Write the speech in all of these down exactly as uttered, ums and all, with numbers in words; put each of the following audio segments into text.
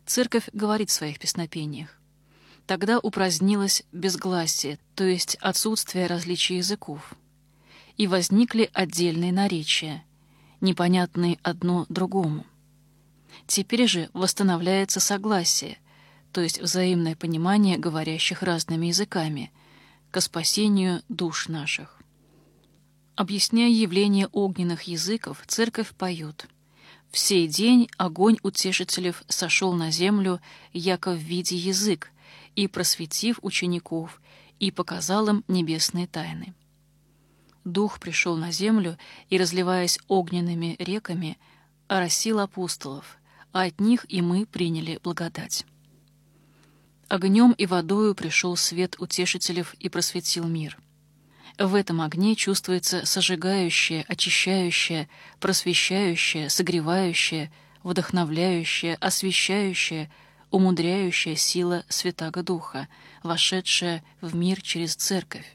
Церковь говорит в своих песнопениях: «Тогда упразднилось безгласие, то есть отсутствие различия языков, и возникли отдельные наречия, непонятные одно другому. Теперь же восстановляется согласие, то есть взаимное понимание говорящих разными языками, ко спасению душ наших». Объясняя явление огненных языков, церковь поет: «В сей день огонь утешителев сошел на землю, яко в виде язык, и просветив учеников, и показал им небесные тайны». Дух пришел на землю и, разливаясь огненными реками, оросил апостолов, а от них и мы приняли благодать. Огнем и водою пришел свет утешителев и просветил мир. В этом огне чувствуется сожигающее, очищающее, просвещающее, согревающее, вдохновляющее, освещающее, умудряющая сила Святаго Духа, вошедшая в мир через Церковь.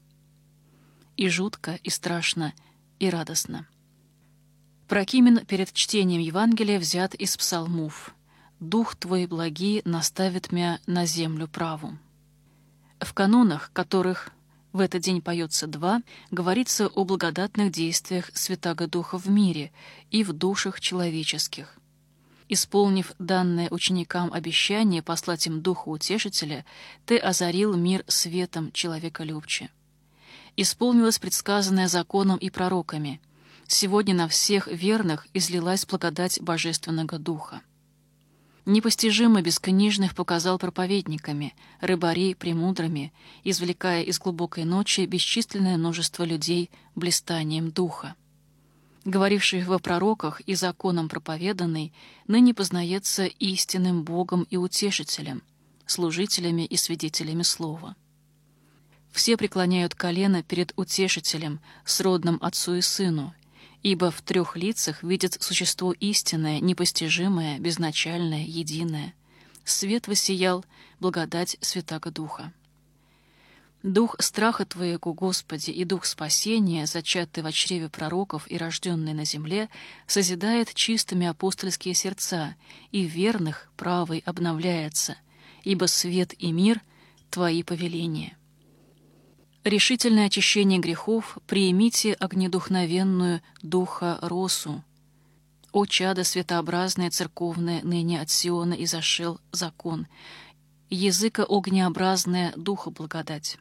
И жутко, и страшно, и радостно. Прокимен перед чтением Евангелия взят из псалмов: «Дух Твой благий наставит мя на землю праву». В канонах, которых в этот день поется два, говорится о благодатных действиях Святаго Духа в мире и в душах человеческих. Исполнив данное ученикам обещание послать им Духа Утешителя, Ты озарил мир светом человеколюбче. Исполнилось предсказанное законом и пророками: сегодня на всех верных излилась благодать Божественного Духа. Непостижимо бескнижных показал проповедниками, рыбарей премудрыми, извлекая из глубокой ночи бесчисленное множество людей блистанием Духа. Говоривший во пророках и законом проповеданный, ныне познается истинным Богом и Утешителем, служителями и свидетелями Слова. Все преклоняют колено перед Утешителем, сродным Отцу и Сыну, ибо в трех лицах видят существо истинное, непостижимое, безначальное, единое. Свет воссиял, благодать Святаго Духа. Дух страха Твоего, Господи, и Дух спасения, зачатый во чреве пророков и рожденный на земле, созидает чистыми апостольские сердца, и верных правый обновляется, ибо свет и мир — Твои повеления. Решительное очищение грехов приимите огнедухновенную Духа Росу. О чадо светообразное церковное, ныне от Сиона изошел закон, языка огнеобразная Духа благодать.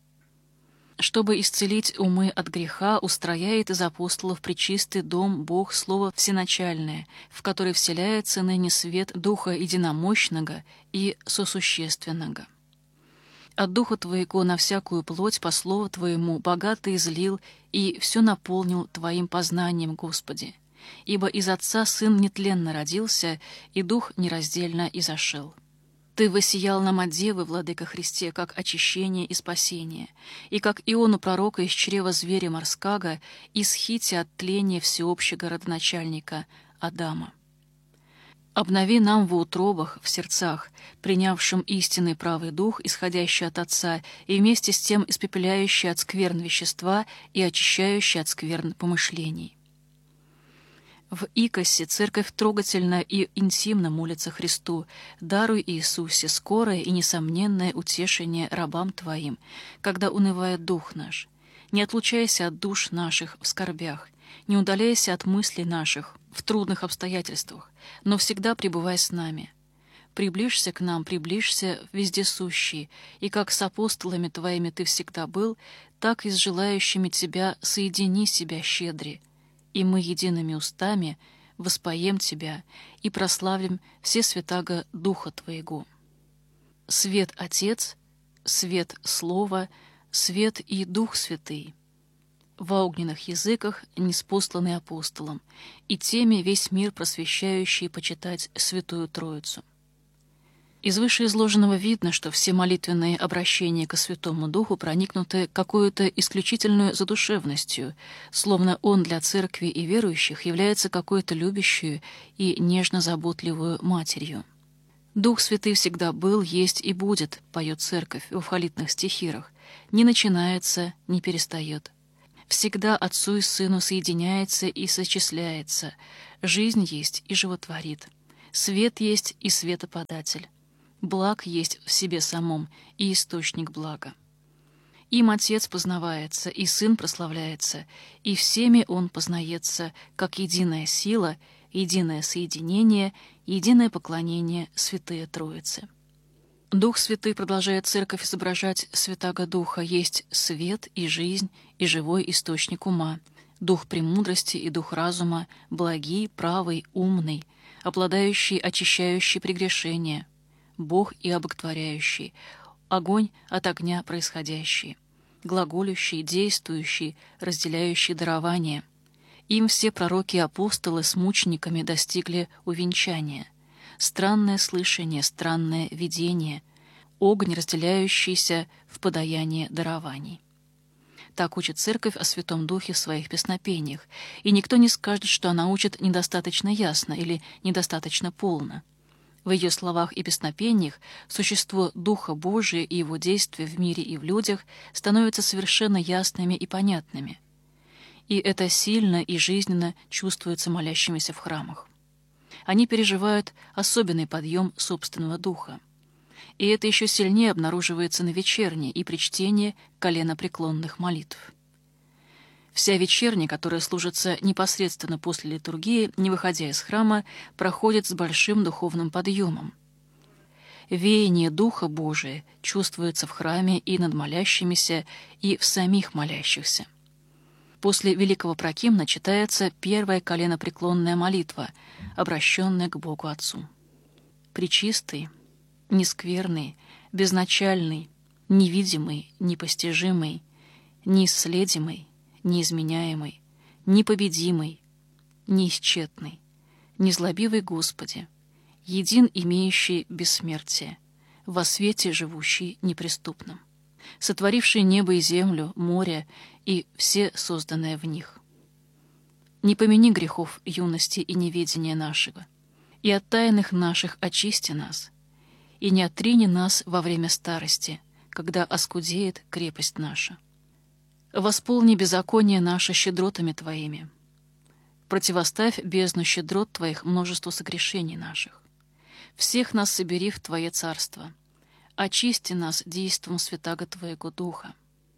Чтобы исцелить умы от греха, устрояет из апостолов пречистый дом Бог Слово Всеначальное, в который вселяется ныне свет Духа Единомощного и Сосущественного. От Духа Твоего на всякую плоть по Слову Твоему богато излил и все наполнил Твоим познанием, Господи. Ибо из Отца Сын нетленно родился, и Дух нераздельно изошел. Ты воссиял нам от Девы, Владыка Христе, как очищение и спасение, и как Иону пророка из чрева зверя морского, из хити от тления всеобщего родоначальника Адама. Обнови нам в утробах, в сердцах, принявшим истинный правый дух, исходящий от Отца, и вместе с тем испепеляющий от скверн вещества и очищающий от скверн помышлений. В Икосе церковь трогательно и интимно молится Христу: «Даруй, Иисусе, скорое и несомненное утешение рабам Твоим, когда унывает дух наш. Не отлучайся от душ наших в скорбях, не удаляйся от мыслей наших в трудных обстоятельствах, но всегда пребывай с нами. Приближься к нам, приближься вездесущий, и как с апостолами Твоими Ты всегда был, так и с желающими Тебя соедини себя щедре, и мы едиными устами воспоем Тебя и прославим все святаго Духа Твоего. Свет Отец, свет Слово, свет и Дух Святый, в огненных языках, ниспосланный апостолом, и теми весь мир просвещающий почитать Святую Троицу. Из вышеизложенного видно, что все молитвенные обращения ко Святому Духу проникнуты какой-то исключительной задушевностью, словно Он для церкви и верующих является какой-то любящей и нежно-заботливую матерью. «Дух Святый всегда был, есть и будет», — поет церковь в эвхалитных стихирах, «не начинается, не перестает. Всегда Отцу и Сыну соединяется и сочисляется, жизнь есть и животворит. Свет есть и светоподатель. Благ есть в себе самом и источник блага. Им Отец познавается, и Сын прославляется, и всеми Он познается, как единая сила, единое соединение, единое поклонение Святые Троицы. Дух Святый, продолжает Церковь изображать Святаго Духа, есть свет и жизнь, и живой источник ума, дух премудрости и дух разума, благий, правый, умный, обладающий, очищающий прегрешения, Бог и обогтворяющий, огонь от огня происходящий, глаголющий, действующий, разделяющий дарование. Им все пророки и апостолы с мучениками достигли увенчания. Странное слышание, странное видение, огонь, разделяющийся в подаяние дарований. Так учит Церковь о Святом Духе в своих песнопениях, и никто не скажет, что она учит недостаточно ясно или недостаточно полно. В ее словах и песнопениях существо Духа Божия и его действия в мире и в людях становятся совершенно ясными и понятными. И это сильно и жизненно чувствуется молящимися в храмах. Они переживают особенный подъем собственного духа. И это еще сильнее обнаруживается на вечерне и при чтении коленопреклонных молитв. Вся вечерня, которая служится непосредственно после литургии, не выходя из храма, проходит с большим духовным подъемом. Веяние Духа Божия чувствуется в храме и над молящимися, и в самих молящихся. После Великого Прокимна читается первая коленопреклонная молитва, обращенная к Богу Отцу. Пречистый, нескверный, безначальный, невидимый, непостижимый, неисследимый, неизменяемый, непобедимый, неисчетный, незлобивый Господи, един имеющий бессмертие, во свете живущий неприступным, сотворивший небо и землю, море и все созданное в них. Не помяни грехов юности и неведения нашего, и от тайных наших очисти нас, и не отрини нас во время старости, когда оскудеет крепость наша. Восполни беззаконие наше щедротами Твоими. Противоставь бездну щедрот Твоих множеству согрешений наших. Всех нас собери в Твое царство. Очисти нас действом святаго Твоего Духа.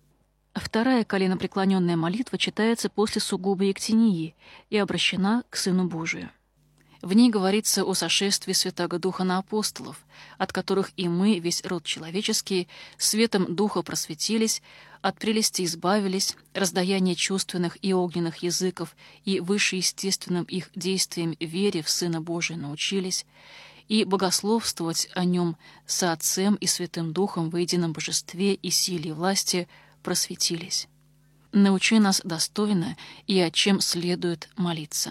Вторая коленопреклоненная молитва читается после сугубой ектении и обращена к Сыну Божию. В ней говорится о сошествии Святаго Духа на апостолов, от которых и мы, весь род человеческий, светом Духа просветились, от прелести избавились, раздаяние чувственных и огненных языков и вышеестественным их действием вере в Сына Божия научились, и богословствовать о Нем со Отцем и Святым Духом в едином божестве и силе и власти просветились. Научи нас достойно и о чем следует молиться.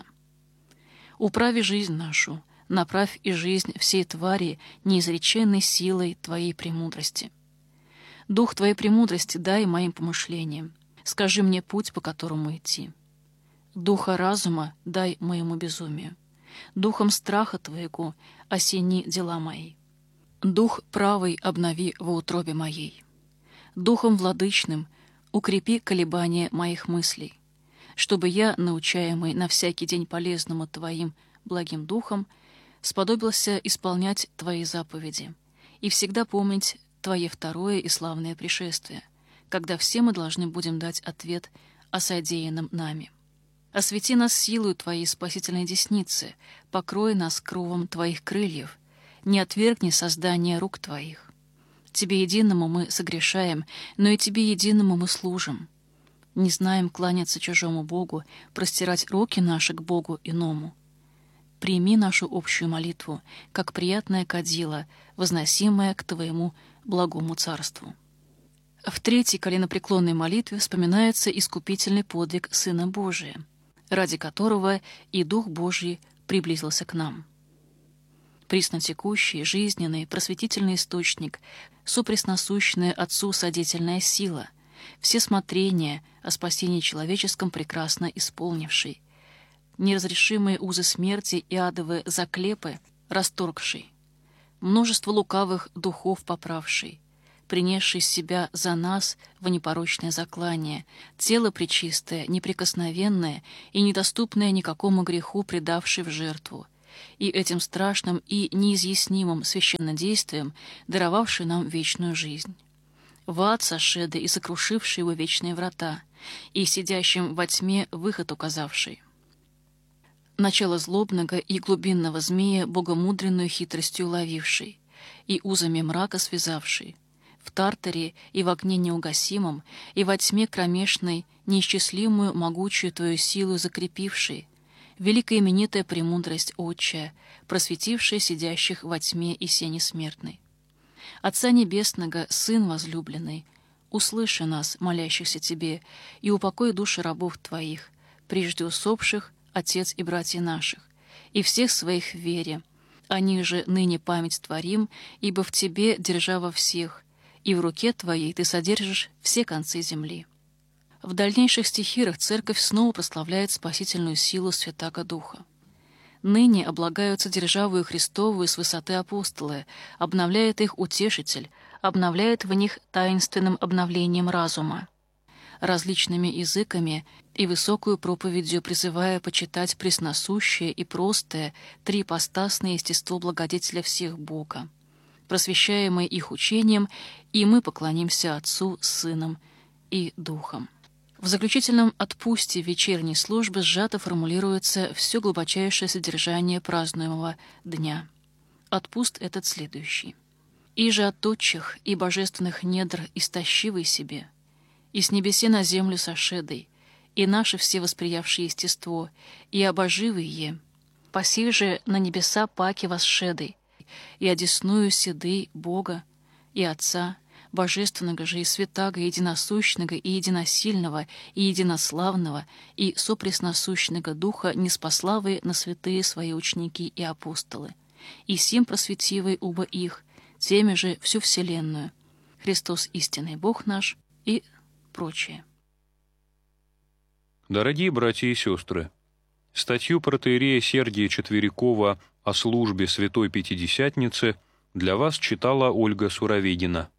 Управи жизнь нашу, направь и жизнь всей твари неизреченной силой Твоей премудрости. Дух Твоей премудрости дай моим помышлениям, скажи мне путь, по которому идти. Духа разума дай моему безумию, духом страха Твоего осени дела мои. Дух правый обнови во утробе моей. Духом владычным укрепи колебания моих мыслей, чтобы я, научаемый на всякий день полезному Твоим благим Духом, сподобился исполнять Твои заповеди и всегда помнить Твое второе и славное пришествие, когда все мы должны будем дать ответ о содеянном нами. Освети нас силою Твоей спасительной десницы, покрой нас кровом Твоих крыльев, не отвергни создание рук Твоих. Тебе единому мы согрешаем, но и Тебе единому мы служим. Не знаем кланяться чужому Богу, простирать руки наши к Богу иному. Прими нашу общую молитву, как приятное кадило, возносимое к Твоему благому царству. В третьей коленопреклонной молитве вспоминается искупительный подвиг Сына Божия, ради которого и Дух Божий приблизился к нам. Приснотекущий, жизненный, просветительный источник, сопресносущная Отцу содетельная сила, все смотрения о спасении человеческом прекрасно исполнивший, неразрешимые узы смерти и адовые заклепы расторгший, множество лукавых духов поправший, принесший себя за нас в непорочное заклание, тело пречистое, неприкосновенное и недоступное никакому греху предавший в жертву, и этим страшным и неизъяснимым священнодействием, даровавший нам вечную жизнь. В ад сошедший и сокрушивший его вечные врата, и сидящим во тьме выход указавший. Начало злобного и глубинного змея богомудренную хитростью ловивший, и узами мрака связавший, в Тартаре и в огне неугасимом, и во тьме кромешной неисчислимую могучую твою силу закрепивший, великая именитая премудрость отчая, просветившая сидящих во тьме и сени смертной. Отца Небесного, Сын возлюбленный, услыши нас, молящихся Тебе, и упокой души рабов Твоих, прежде усопших, Отец и братья наших, и всех своих в вере. О них же ныне память творим, ибо в Тебе держава всех, и в руке Твоей Ты содержишь все концы земли». В дальнейших стихирах Церковь снова прославляет спасительную силу Святаго Духа. «Ныне облагаются державою Христовую с высоты апостолы, обновляет их Утешитель, обновляет в них таинственным обновлением разума, различными языками и высокую проповедью призывая почитать пресносущее и простое триипостасное естество благодетеля всех Бога. Просвещаемые их учением, и мы поклонимся Отцу, Сыном и Духом». В заключительном отпусте вечерней службы сжато формулируется все глубочайшее содержание празднуемого дня. Отпуст этот следующий. «И же от отчих и божественных недр истощивый себе, и с небесе на землю сошедой, и наше все восприявшее естество, и обоживый е, поси же на небеса паки восшедой, и одесную седы Бога и Отца, Божественного же и Святаго, Единосущного и Единосильного и Единославного и сопресносущного Духа неспославые на святые свои ученики и апостолы, и сим просветивый уба их, теми же всю вселенную, Христос истинный Бог наш» и прочее. Дорогие братья и сестры, статью протоиерея Сергия Четверякова о службе Святой Пятидесятницы для вас читала Ольга Суровегина.